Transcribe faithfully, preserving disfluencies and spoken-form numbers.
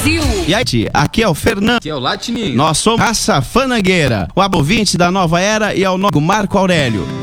Brasil. E aí, aqui é o Fernando. Aqui é o Latininho. Nós somos Raça Fanangueira, o abovinte da nova era, e ao nome Marco Aurélio.